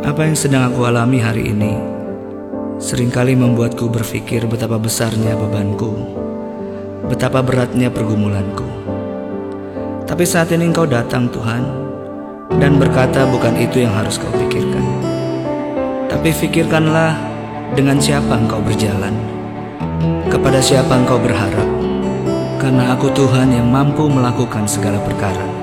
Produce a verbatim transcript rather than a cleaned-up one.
Apa yang sedang aku alami hari ini seringkali membuatku berpikir betapa besarnya bebanku, betapa beratnya pergumulanku. Tapi saat ini Engkau datang Tuhan, dan berkata bukan itu yang harus kau pikirkan. Tapi pikirkanlah dengan siapa engkau berjalan, kepada siapa engkau berharap, karena aku Tuhan yang mampu melakukan segala perkara.